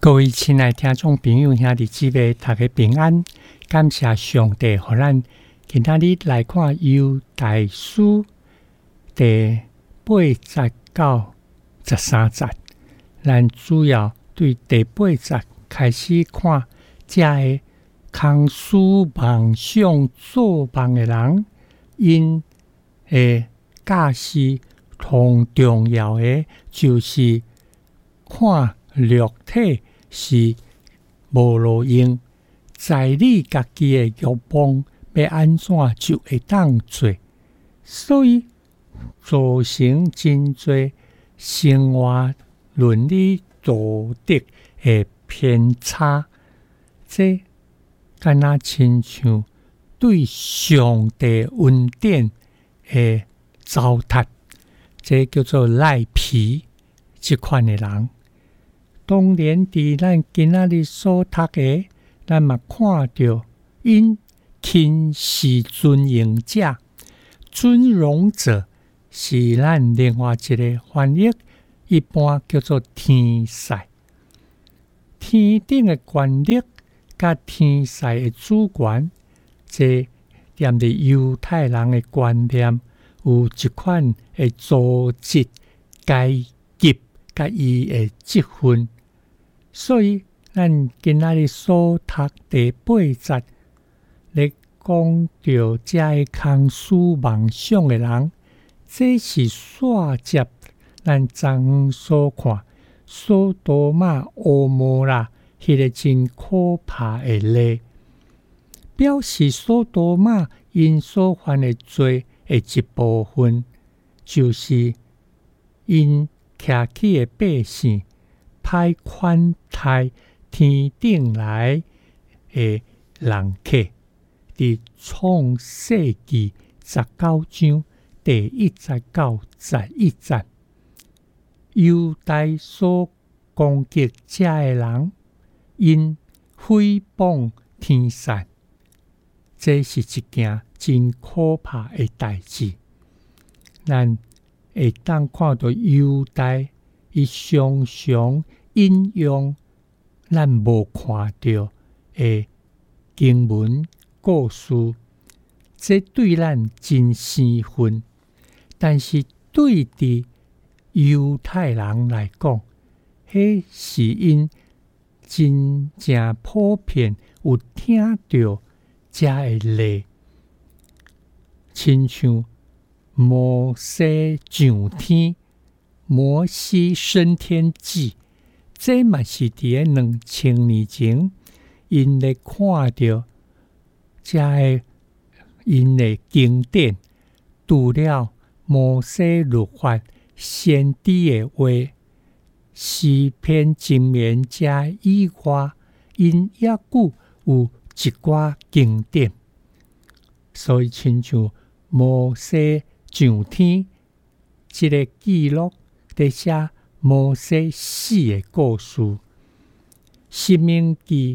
各位亲爱的听众朋友、兄弟姊妹，大家平安！感谢上帝，让咱今日来看犹大书第8节到13节。咱主要对第8节开始看，这个空思妄想做梦的人，因的假释同重要的就是看肉体是无路用，在你家己的欲望要安怎就会当做，所以造成真多生活伦理道德的偏差。这敢若亲像对上帝恩典的糟蹋，这叫做赖皮这款的人。当然，伫咱今仔日所读的，咱嘛看到，因轻视尊荣者，尊荣者是咱另外一个翻译，一般叫做天使。天顶的权力甲天使的主权，这踮伫犹太人的观念，有一款的组织阶级甲伊的积分。所以，咱今仔日所读第8节，咧讲到这个空思妄想的人，这是煞接咱昨昏所看索多玛、蛾摩拉迄个真可怕的例，表示索多玛因所犯的罪的一部分，就是因徛起的百姓歹款待天顶来的人客。伫创世纪19章第1节到11节，犹大所攻击这个人，因诽谤天使，这是一件真可怕的代志。咱会当看到犹大，伊常常引用咱无看到的经文故事，这对咱真生分。但是对伫犹太人来讲，迄是因真正普遍有听到这个例，亲像摩西上天、摩西升天记，这嘛是伫个2000年前，因咧看到这个因的经典，除了摩西律法、先知的话、诗篇箴言这以外，因也佫有一寡经典。所以，亲像摩西上天这个记录，在写摩西死的故事。申命记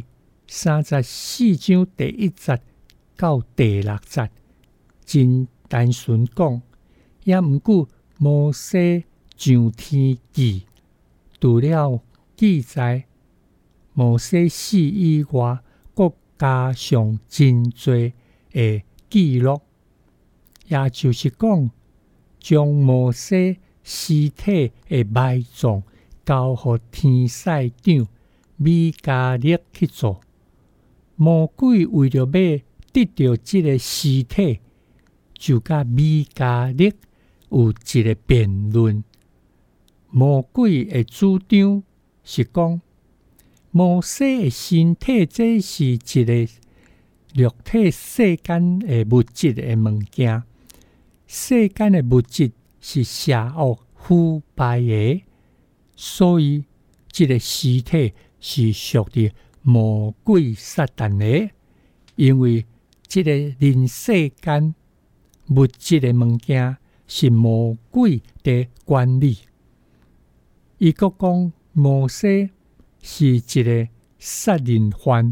34章第1节到第6节，真单纯讲，也毋过摩西上天记，除了记载摩西死以外，佮加上真多的记录，也就是讲，将摩西尸体的埋葬交予天使长米迦勒去做。魔鬼为了要得到这个尸体，就甲米迦勒有一个辩论。魔鬼的主张是讲，摩西的身体这是一个肉体世间的物质的物件，世间的物质是邪恶腐败的，所以这个尸体是属于魔鬼撒旦的，因为这个人世间物质的物件是魔鬼的管理。伊佫讲摩西是一个杀人犯，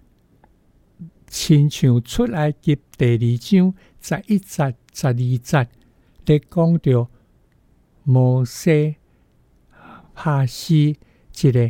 亲像出埃及第2章11节、12节，咧讲到摩西拍死一个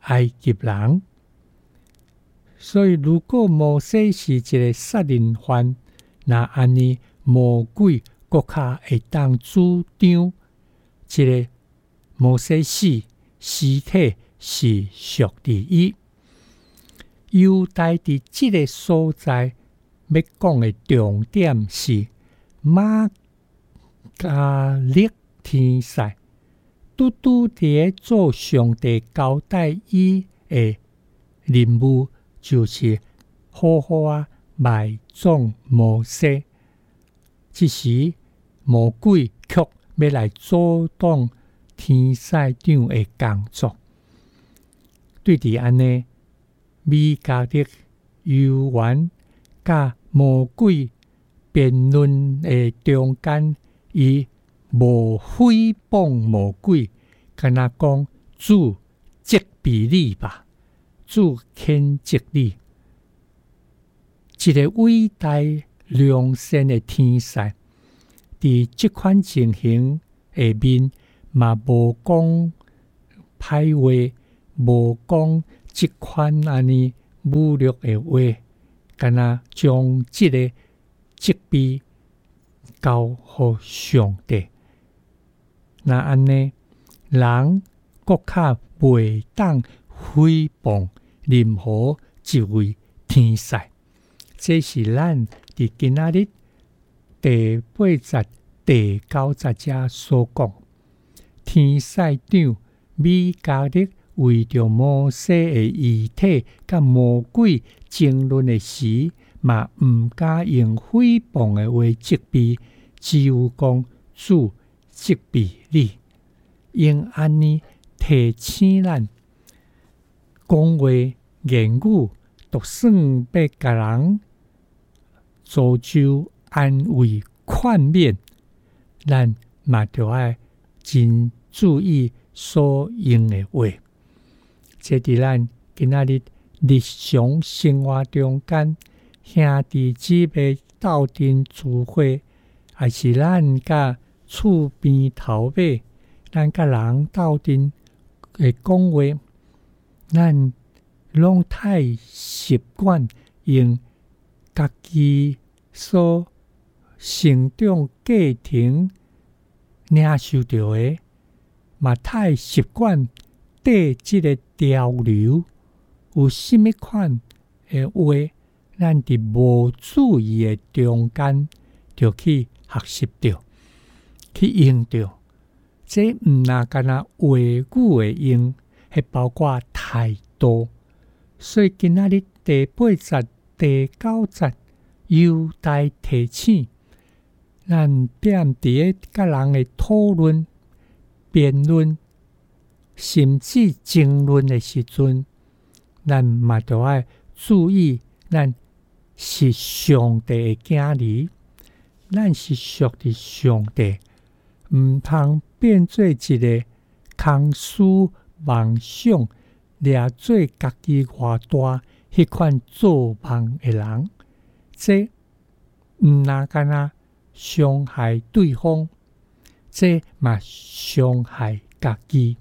埃及人。所以，如果摩西是一个杀人犯，那安尼魔鬼国较会当主张一个摩西死尸体是属于伊。犹大伫即个所在要讲的重点是马加利天使，拄伫咧做上帝交代伊的任务，就是好好埋葬摩西。即时魔鬼却要来阻挡天使长的工作。对伫安尼，米迦勒犹原甲魔鬼辩论的中间，伊无诽谤魔鬼，敢若讲主责备你吧，主谴责你。一个伟大良善的天使，伫即款情形下面，嘛无讲歹话，无讲即款安尼侮辱的话，敢若将即个责备交予上帝。那安尼，人国较袂当诽谤任何一位天使。这是咱伫今仔日第8节、第9节所讲。天使长米迦勒为着摩西的遗体甲魔鬼争论的时，嘛毋敢用诽谤的话责备，只有讲主责备你，用安尼提醒咱讲话言语，就算要甲人造就安慰劝勉，咱嘛着爱真注意所用的话。这伫咱今仔日日常生活中间，兄弟姊妹斗阵聚会，还是咱甲厝边头尾，咱甲人斗阵会讲话，咱拢太习惯用家己所成长过程领受到的，嘛太习惯缀即个潮流，有甚物款的话，咱伫无注意的中间，就去学习到，去用到。这毋那干那话语的用，还包括态度。所以今仔日第8节、第9节，犹大提醒咱，踮伫咧甲人的讨论、辩论，甚至争论的时阵，咱嘛着爱注意，咱是上帝的囝儿，咱是属于上帝，毋通变做一个空思妄想，掠做家己偌大迄款做梦的人。这毋那干那伤害对方，这嘛伤害家己。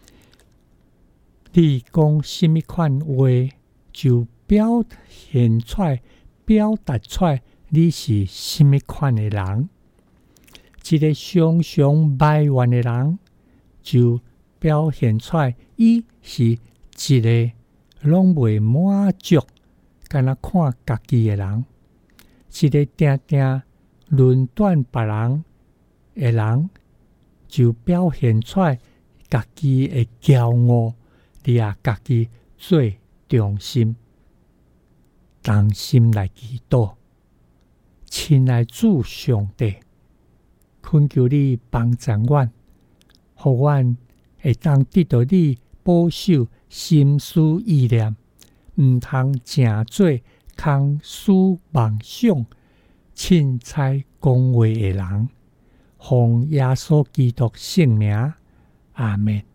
你讲甚物款话，就表现出来、表达出来你是甚物款的人。一个常常埋怨的人，就表现出来伊是一个拢袂满足，敢若看家己的人。一个定定论断别人的人，就表现出来家己的骄傲，你也家己最重心，同心来祈祷。亲爱主上帝，恳求你帮助阮，互阮会当得到你保守心思意念，毋通正做空思妄想、凊彩讲话的人。奉耶稣基督圣名，阿们。